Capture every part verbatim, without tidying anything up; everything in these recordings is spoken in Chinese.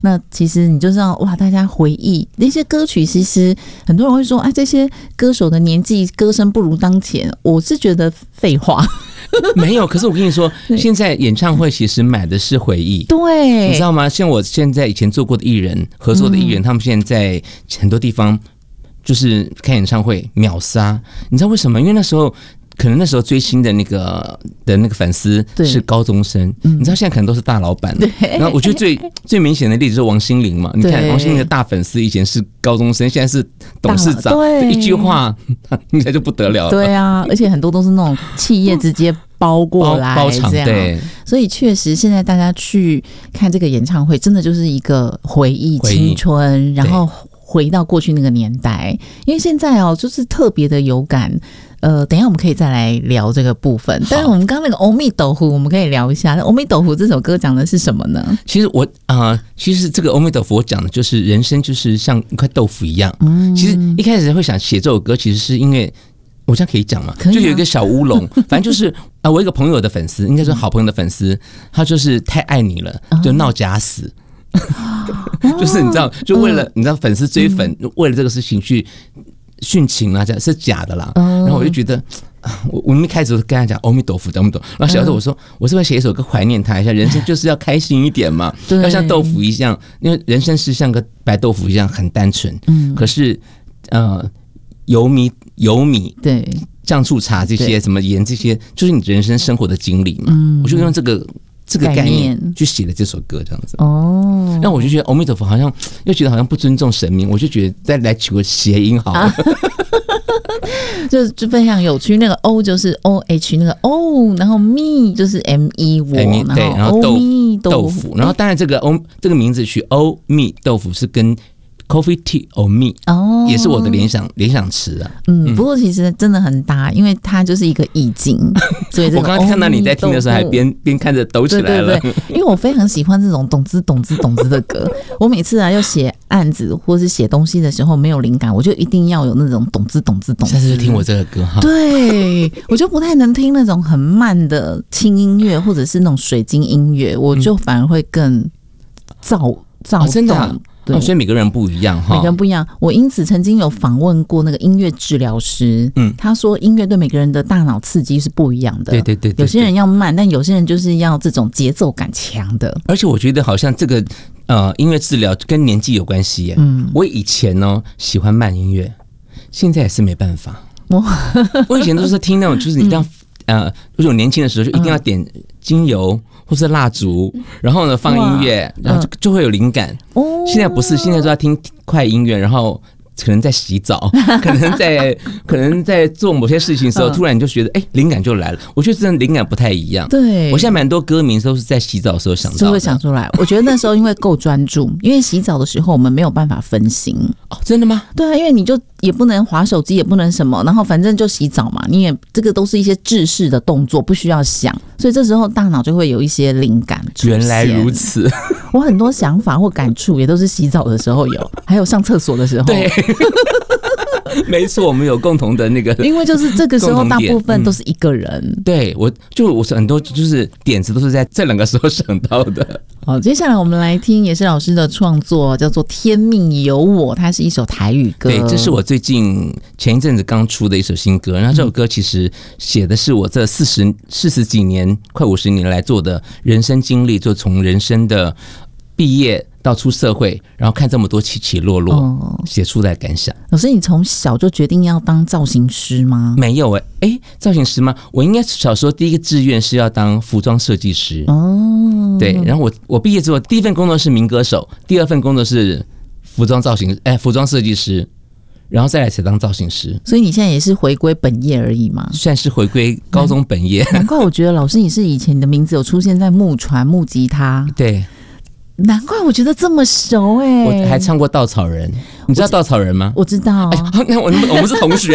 那其实你就知道哇，大家回忆那些歌曲，其实很多人会说哎，这些歌手的年纪歌声不如当前，我是觉得废话。 没有，可是我跟你说，现在演唱会其实买的是回忆， 对， 你知道吗？像我现在以前做过的艺人，合作的艺人，嗯、他们现在在很多地方就是开演唱会秒杀，你知道为什么？因为那时候。可能那时候追星的那个的那个粉丝是高中生，嗯、你知道现在可能都是大老板了。然后我觉得最最明显的例子是王心凌嘛，你看王心凌的大粉丝以前是高中生，现在是董事长，一句话应该就不得了了。 对啊，而且很多都是那种企业直接包过来包场，对， 所以确实现在大家去看这个演唱会，真的就是一个回忆青春，然后回到过去那个年代。因为现在哦，就是特别的有感。呃，等一下我们可以再来聊这个部分。但是我们刚刚那个《阿弥陀佛》，我们可以聊一下。《阿弥陀佛》这首歌讲的是什么呢？ 其实我啊、呃，其实这个《阿弥陀佛》我讲的就是人生就是像一块豆腐一样。嗯，其实一开始会想写这首歌，其实是因为我这样可以讲嘛，就有一个小乌龙，反正就是啊、呃，我一个朋友的粉丝，应该说好朋友的粉丝，他就是太爱你了，就闹假死。就是你知道，就为了、嗯、你知道粉丝追粉，嗯、为了这个事情去。殉情啊，是假的啦。嗯、然后我就觉得，我我们一开始跟他讲阿弥陀佛，阿弥陀佛。然后小时候我说，嗯、我是不是写一首歌怀念他一下？人生就是要开心一点嘛，要像豆腐一样，因为人生是像个白豆腐一样很单纯。嗯，可是呃，油米油米对酱醋茶这些什么盐这些，就是你人生生活的经历嘛。嗯，我就用这个。这个概念去写了这首歌，这样子哦。那我就觉得阿弥陀佛好像又觉得好像不尊重神明，我就觉得再来取个谐音好了，啊、 就就非常有趣。那个 O 就是 O H 那个 O， 然后 me 就是 M E 我， 对，然后豆豆腐，然后当然这个 O 这个名字取 O me 豆腐是跟。Coffee tea or me， 哦，也是我的联想联想词啊。 嗯，不过其实真的很搭，因为它就是一个意境。所以这个我刚刚看到你在听的时候，还边边看着抖起来了。 对对对，因为我非常喜欢这种懂之懂之懂之的歌。我每次啊要写案子或是写东西的时候没有灵感，我就一定要有那种懂之懂之懂之。 下次就听我这个歌哈。 对，我就不太能听那种很慢的轻音乐或者是那种水晶音乐，我就反而会更躁躁动。 哦，真的啊。哦，所以每个人不一样哈， 每个人不一样。我因此曾经有访问过那个音乐治疗师，嗯，他说音乐对每个人的大脑刺激是不一样的。 对对 对, 对, 对， 有些人要慢，但有些人就是要这种节奏感强的。 而且我觉得好像这个呃音乐治疗跟年纪有关系耶。嗯，我以前呢喜欢慢音乐，现在也是没办法。我我以前都是听那种，就是你这样、嗯、呃，就是我年轻的时候就一定要点精油。或是蜡烛，然后呢放音乐，然后就就会有灵感。哦，现在不是，现在都要听快音乐，然后可能在洗澡，可能在可能在做某些事情的时候，突然你就觉得哎，灵感就来了。我觉得真的灵感不太一样。 对， 我现在蛮多歌名都是在洗澡的时候想到的， 就会想出来。我觉得那时候因为够专注，因为洗澡的时候我们没有办法分心。 哦，真的吗？ 对啊，因为你就也不能滑手机，也不能什么，然后反正就洗澡嘛，你也这个都是一些制式的动作，不需要想，所以这时候大脑就会有一些灵感出现。 原来如此， 我很多想法或感触也都是洗澡的时候有，还有上厕所的时候。 对。没错，我们有共同的那个， 因为就是这个时候大部分都是一个人。 嗯、对，我就我很多就是点子都是在这两个时候想到的。 好，接下来我们来听也是老师的创作，叫做《天命由我》，它是一首台语歌。 对，这是我最近前一阵子刚出的一首新歌。然后这首歌其实写的是我这四十四十几年、快五十年来做的人生经历，就从人生的毕业到出社会，然后看这么多起起落落，写、哦、出来感想。 老师，你从小就决定要当造型师吗？ 没有哎、欸，哎、欸，造型师吗？我应该小时候第一个志愿是要当服装设计师。哦，对，然后我我毕业之后，第一份工作是民歌手，第二份工作是服装造型，哎、欸，服装设计师，然后再来才当造型师。 所以你现在也是回归本业而已吗？ 算是回归高中本业。 难怪我觉得老师你是以前你的名字有出现在木船、木吉他。 对。 难怪我觉得这么熟哎、 欸！我还唱过稻草人，你知道稻草人吗？ 我知道。 哎、那我我们是同学。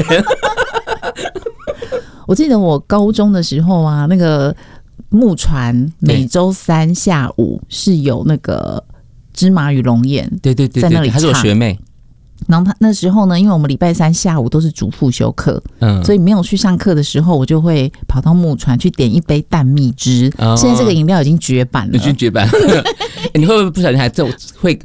我记得我高中的时候啊，那个木船每周三下午是有那个芝麻与龙眼， 对对对对， 在那里唱。 还是我学妹。 然后他那时候呢，因为我们礼拜三下午都是主副修课，嗯，所以没有去上课的时候，我就会跑到木船去点一杯蛋蜜汁。哦、现在这个饮料已经绝版了， 已经绝版。你会不会不小心还会